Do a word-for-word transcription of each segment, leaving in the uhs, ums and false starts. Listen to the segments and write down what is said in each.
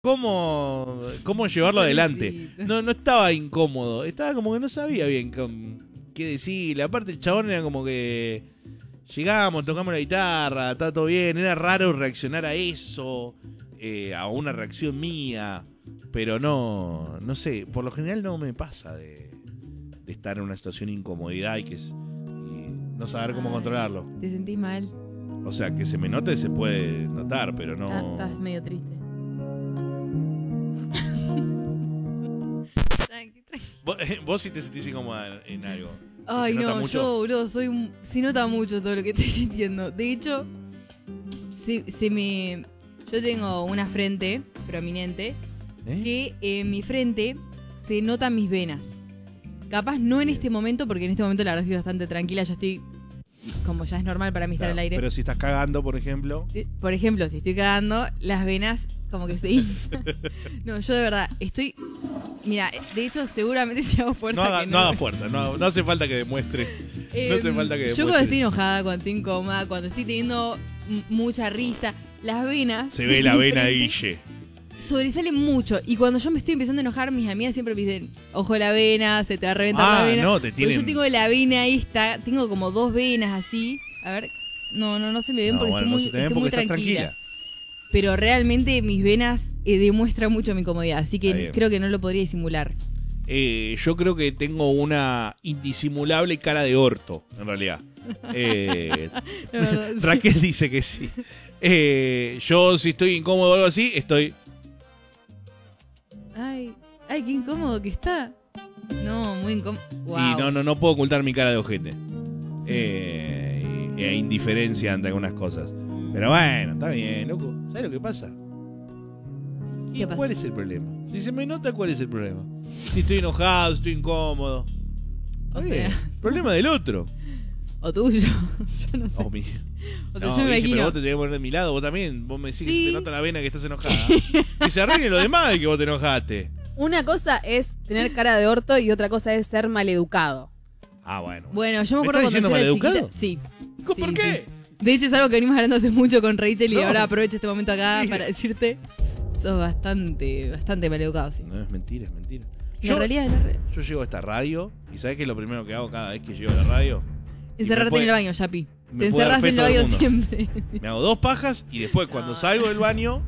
cómo, cómo llevarlo adelante. No, no estaba incómodo, estaba como que no sabía bien con, qué decirle. Aparte el chabón era como que llegamos, tocamos la guitarra, está todo bien. Era raro reaccionar a eso, eh, a una reacción mía. Pero no, no sé, por lo general no me pasa de, de estar en una situación de incomodidad y, que, y no saber cómo Ay, controlarlo. ¿Te sentís mal? O sea, que se me note se puede notar, pero no... Estás, estás medio triste. tranqui, tranqui. ¿Vos, vos sí te sentís incómoda en algo? Ay, no, yo, boludo, soy un... Se nota mucho todo lo que estoy sintiendo. De hecho, se, se me... Yo tengo una frente prominente, ¿Eh? que en mi frente se notan mis venas. Capaz no en este momento, porque en este momento la verdad estoy bastante tranquila, ya estoy... Como ya es normal para mí estar claro, al aire. Pero si estás cagando, por ejemplo. Por ejemplo, si estoy cagando, las venas como que se hinchan. No, yo de verdad estoy... Mira, de hecho seguramente si hago fuerza... No haga, que no, no haga fuerza, no, no hace falta que demuestre. Eh, no hace falta que demuestre. Yo cuando estoy enojada, cuando estoy incómoda, cuando estoy teniendo mucha risa, las venas... Se ve la vena de Guille. Sobresalen mucho. Y cuando yo me estoy empezando a enojar, mis amigas siempre me dicen, ojo la vena, se te va a reventar ah, la vena. No, te tienen... Yo tengo la vena ahí, está, tengo como dos venas así. A ver, no, no, no se me ven no, porque bueno, estoy muy, no se estoy muy tranquila. tranquila. Pero realmente mis venas eh, demuestran mucho mi comodidad, así que creo que no lo podría disimular. Eh, yo creo que tengo una indisimulable cara de orto, en realidad. Eh, verdad, Raquel sí. dice que sí. Eh, yo si estoy incómodo o algo así, estoy... Ay, ay, qué incómodo que está. No, muy incómodo. Wow. Y no, no, no puedo ocultar mi cara de ojete. Eh, e indiferencia ante algunas cosas. Pero bueno, está bien, loco. ¿Sabes lo que pasa? ¿Y ¿Qué pasa? ¿Cuál es el problema? Si se me nota, ¿cuál es el problema? Si estoy enojado, si estoy incómodo. O sea, problema del otro. O tuyo. Yo no sé. O mi... O sea, no, yo me Guille, imagino. pero vos te tenés que poner de mi lado, vos también. Vos me decís sí. que se te nota la vena que estás enojada. Que se arregle lo demás de que vos te enojaste. Una cosa es tener cara de orto y otra cosa es ser maleducado. Ah, bueno. Bueno, yo me ¿Me acuerdo cuando yo era maleducado? chiquita. Sí. ¿Por sí, qué? Sí. De hecho, es algo que venimos hablando hace mucho con Rachel y no. ahora aprovecho este momento acá sí. para decirte. Sos bastante, bastante maleducado, sí. No, es mentira, es mentira. La yo, realidad es la realidad. Yo llego a esta radio y ¿sabés qué es lo primero que hago cada vez que llego a la radio? Encerrarte puede, en el baño, Yapi. Te encerrás en el baño siempre. Me hago dos pajas y después cuando no. salgo del baño...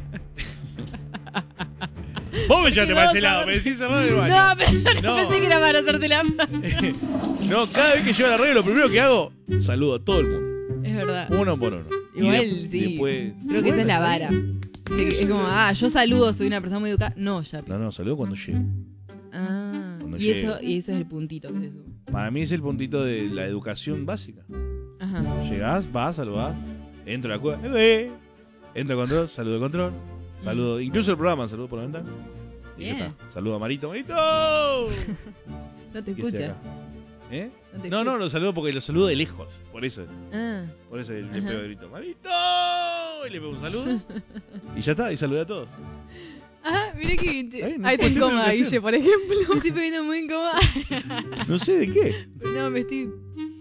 Vos me llevaste para ese lado, me decís cerrar el baño. No, pero yo no, no pensé que era para hacerte la No, cada vez que llego a la radio lo primero que hago, saludo a todo el mundo. Es verdad. Uno por uno. Igual, de, sí. Después, Creo que bueno, esa es la vara. Es, es como, ah, yo saludo, soy una persona muy educada. No, Yapi. No, no, saludo cuando llego. Ah, cuando y llego. eso, y eso es el puntito que se sube. Para mí es el puntito de la educación básica. Ajá. Llegás, vas, saludás, entro a la cueva, eh, entro a control, saludo de control, saludo, mm. incluso el programa, saludo por la ventana. Y Bien. ya está. Saludo a Marito, Marito. No te escucha. ¿Eh? No, te no, escucha. no, lo saludo porque lo saludo de lejos. Por eso. Ah. Por eso le Ajá. pego el grito. ¡Marito! Y le pego un saludo. Y ya está, y saludé a todos. Ajá, mirá que Guille. Ahí, no Ahí te incómoda, Guille, por ejemplo. Me estoy poniendo muy incómoda. No sé de qué. No, me estoy...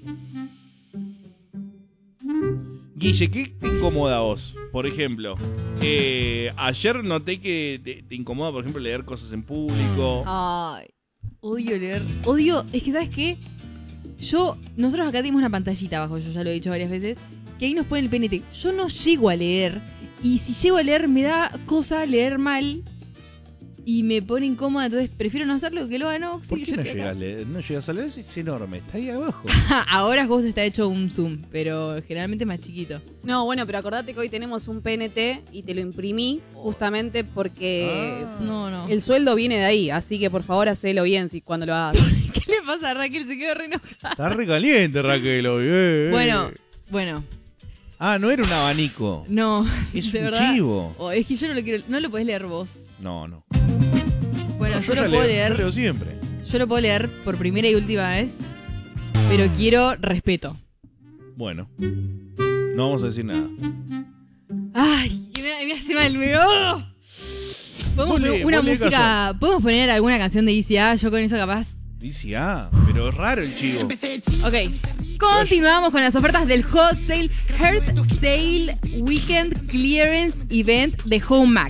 Guille, ¿qué te incomoda a vos? Por ejemplo, eh, ayer noté que te, te incomoda, por ejemplo, leer cosas en público. Ay, odio leer. Odio, es que, ¿sabes qué? Yo, nosotros acá tenemos una pantallita abajo, yo ya lo he dicho varias veces, que ahí nos pone el P N T. Yo no llego a leer, y si llego a leer me da cosa leer mal y me pone incómoda, entonces prefiero no hacerlo que lo haga no. ¿Por qué no llegas a leer? No llegas a leer, es enorme, está ahí abajo. Ahora vos está hecho un zoom, pero generalmente es más chiquito. No, bueno, pero acordate que hoy tenemos un P N T y te lo imprimí justamente porque Ah. No, no. el sueldo viene de ahí, así que por favor hacelo bien si cuando lo hagas. ¿Qué le pasa a Raquel? Se quedó re enojada. Está re caliente, Raquel, hoy. Eh, eh. Bueno, bueno. Ah, no era un abanico. No, Es de un verdad. chivo. Oh, es que yo no lo quiero, no lo podés leer vos. No, no. Bueno, No, yo, ya lo puedo leo, leer. Yo leo siempre. Yo lo puedo leer por primera y última vez, pero quiero respeto. Bueno, no vamos a decir nada. Ay, que me, me hace mal, me oh. ¿Podemos Vos lee, poner una vos lee música? ¿Podemos poner alguna canción de I C A? Yo con eso capaz. Dice, ah, pero es raro el chivo. Ok. Continuamos con las ofertas del Hot Sale Heart Sale Weekend Clearance Event de Home Max.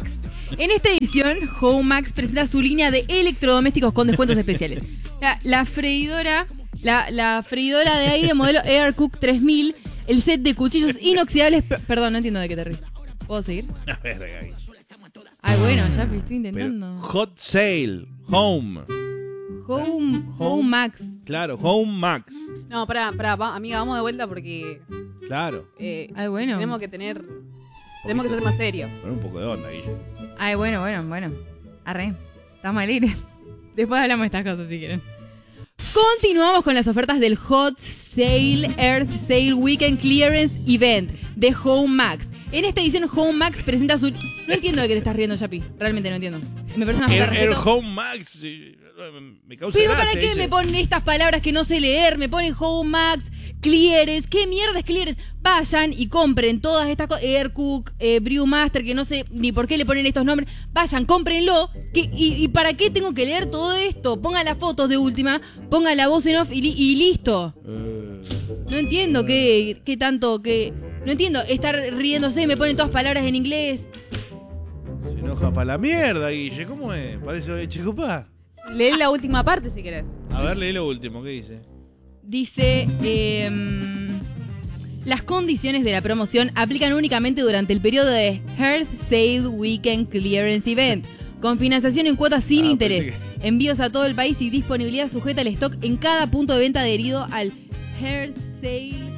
En esta edición, Home Max presenta su línea de electrodomésticos con descuentos especiales. La, la freidora, la, la freidora de aire modelo AirCook tres mil, el set de cuchillos inoxidables. Per- perdón, no entiendo de qué te ríes. ¿Puedo seguir? A ver, ahí. Ay, bueno, ya me estoy intentando. Pero hot Sale, Home. Home, Home Max. Claro, Home Max. No, pará, pará, va, amiga, vamos de vuelta porque Claro. eh, Ay, bueno. tenemos que tener. Tenemos que ser más serios. Con un poco de onda ahí. Ay, bueno, bueno, bueno. Arre. Estamos al aire. Después hablamos de estas cosas si quieren. Continuamos con las ofertas del Hot Sale Earth Sale Weekend Clearance Event de Home Max. En esta edición, Home Max presenta su... No entiendo de qué te estás riendo, Yapi. Realmente no entiendo. Me parece una falta de El, el respeto. Home Max eh, me causa Pero gracia, ¿para qué dice. me ponen estas palabras que no sé leer? Me ponen Home Max, Clearance. ¿Qué mierda es Clearance? Vayan y compren todas estas cosas. AirCook, eh, Brewmaster, que no sé ni por qué le ponen estos nombres. Vayan, cómprenlo. Que, y, ¿Y para qué tengo que leer todo esto? Pongan las fotos de última, pongan la voz en off y, li- y listo. Eh, No entiendo qué, qué tanto, qué... No entiendo, estar riéndose, me ponen todas palabras en inglés. se enoja para la mierda, Guille. ¿Cómo es? Parece de Checopá. Lee la última parte si querés. A ver, lee lo último. ¿Qué dice? Dice, eh, las condiciones de la promoción aplican únicamente durante el periodo de Earth Sale Weekend Clearance Event, con financiación en cuotas sin Ah, interés, pensé envíos a todo el país y disponibilidad sujeta al stock en cada punto de venta adherido al Earth Sale Weekend.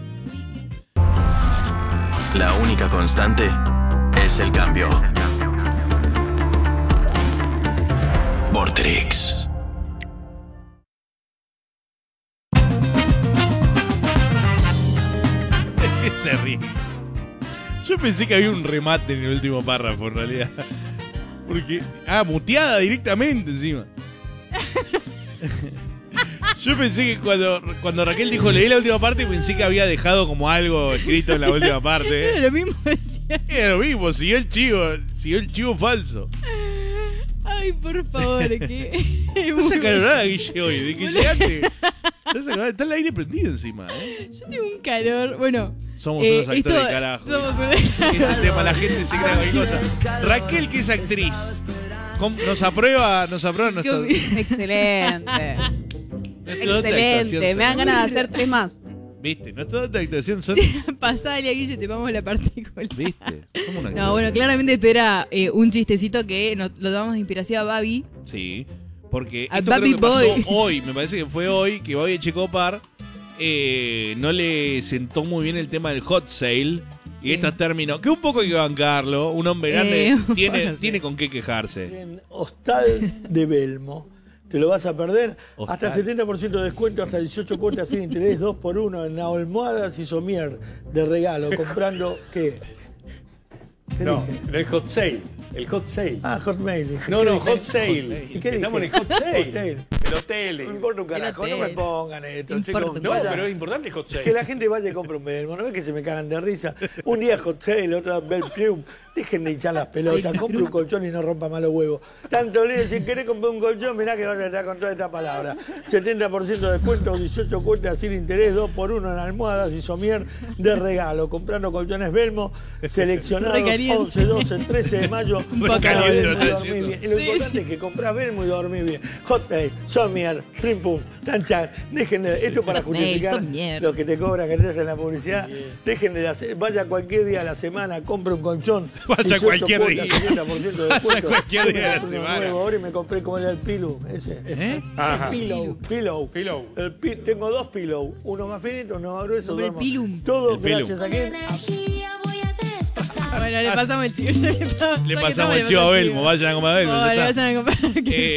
La única constante es el cambio. Vortrix. ¿Qué se ríe? Yo pensé que había un remate en el último párrafo, en realidad. Porque. Ah, muteada directamente encima. Yo pensé que cuando, cuando Raquel dijo leí la última parte, pensé que había dejado como algo escrito en la última parte. Era lo mismo decía. Era lo mismo, siguió el chivo, siguió el chivo falso. Ay, por favor, que... Estás acalorada, Guille, hoy, de que llegaste. Estás acalorada, está el aire prendido encima, ¿eh? Yo tengo un calor, bueno... Somos eh, unos actores esto- de carajo. Somos unos Ese es el tema, la gente se cree cualquier cosa. Raquel, que es actriz, ¿cómo- nos aprueba, nos aprueba nuestra, Excelente. nuestra otra actuación. Excelente. Me dan ganas de hacer tres más. ¿Viste? Nuestra otra actuación son. Pasale a Guille, te vamos la partícula. ¿Viste? Somos una No, bueno, claramente esto era eh, un chistecito que nos, lo tomamos de inspiración a Babi. Sí, porque A esto Baby creo que pasó Boy. hoy, me parece que fue hoy, que Babi Checopar eh, no le sentó muy bien el tema del hot sale. Y Sí. estos términos, que un poco hay que bancarlo, un hombre grande Eh, tiene, bueno, sí. tiene con qué quejarse. En Hostal de Belmo. ¿Te lo vas a perder? Hostal. Hasta setenta por ciento de descuento, hasta dieciocho cuotas sin interés, dos por uno en almohadas y somier de regalo, comprando, ¿qué? ¿Qué No, dije? no el hot sale. El hot sale. Ah, Hotmail. dije. no, ¿Qué no, dije? hot sale. ¿Y qué Estamos en dije? el hot sale. Hotel. El hotel. No me importa un carajo, no me hotel. pongan esto, No chicos. importa un No, Vaya. pero es importante el hot Que sale. la gente vaya y compre un Belmo, no ves que se me cagan de risa. Un día Hot Sale, otra Bell Plum. Dejen de hinchar las pelotas, compre un colchón y no rompa más los huevos. Tanto leen, si querés comprar un colchón, mirá que vas a estar con toda esta palabra. setenta por ciento de descuento, dieciocho cuotas sin interés, dos por uno en almohadas y somier de regalo. Comprando colchones Belmo, seleccionados Recaliente. once, doce, trece de mayo. Un poco Comprá caliente Belmo lo y está dormí diciendo. bien. Y lo importante es que comprás Belmo y dormís bien. Hot Sale, somier, rimpum, tanchan. Dejen de, esto para Hotmail, justificar somier. los que te cobran, que te hacen la publicidad. Dejen de hacer, vaya cualquier día a la semana, compre un colchón. Vaya dieciocho cualquier cuotas, día. setenta por ciento de Vaya descuento. cualquier Yo me día de la compré uno semana. nuevo ahora y me compré como era el Pillow, ese. ¿Eh? Ajá. Pillow, pillow. Pillow. El pi- tengo dos Pillow, uno más finito, uno más grueso. Compré el dos más- Pilum. Todo El Pilum. gracias a quién. Bueno, le pasamos el chivo. Le, Le pasamos el chivo a Belmo, vayan a comprar Belmo. ya Bueno, está. vayan a comprar. Eh,